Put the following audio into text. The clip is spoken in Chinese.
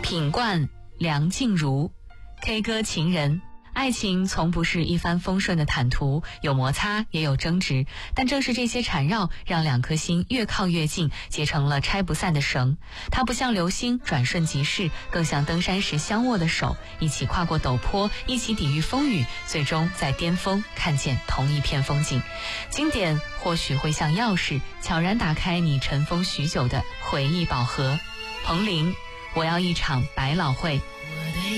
品冠梁静茹 K 歌情人。爱情从不是一帆风顺的坦途，有摩擦也有争执，但正是这些缠绕，让两颗心越靠越近，结成了拆不散的绳。它不像流星转瞬即逝，更像登山时相握的手，一起跨过陡坡，一起抵御风雨，最终在巅峰看见同一片风景。经典或许会像钥匙，悄然打开你尘封许久的回忆宝盒。彭羚，我要一场百老汇。 我的